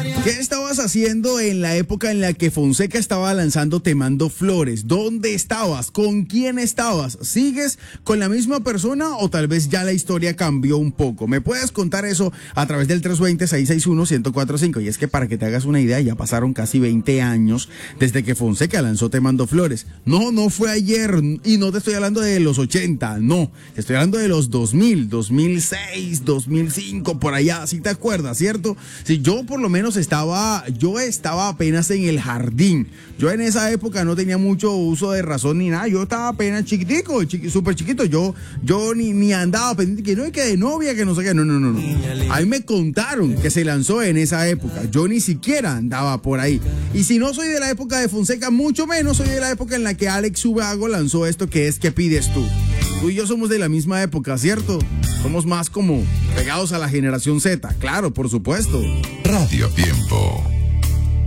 ¿Qué estabas haciendo en la época en la que Fonseca estaba lanzando Te Mando Flores? ¿Dónde estabas? ¿Con quién estabas? ¿Sigues con la misma persona o tal vez ya la historia cambió un poco? ¿Me puedes contar eso a través del 320-661-1045? Y es que para que te hagas una idea, ya pasaron casi 20 años desde que Fonseca lanzó Te Mando Flores. No fue ayer y no te estoy hablando de los 80, no. Te estoy hablando de los 2000, 2006, 2005, por allá. ¿Sí te acuerdas, cierto? Sí, yo por lo menos estaba apenas en el jardín. Yo en esa época no tenía mucho uso de razón ni nada. Yo estaba apenas chiquitico, súper chiquito. Yo ni andaba pendiente que no hay que de novia, que no sé qué. No. A mí me contaron que se lanzó en esa época. Yo ni siquiera andaba por ahí. Y si no soy de la época de Fonseca, mucho menos soy de la época en la que Alex Ubago lanzó esto que es ¿Qué pides tú? Tú y yo somos de la misma época, ¿cierto? Somos más como pegados a la generación Z. Claro, por supuesto. Radio Tiempo.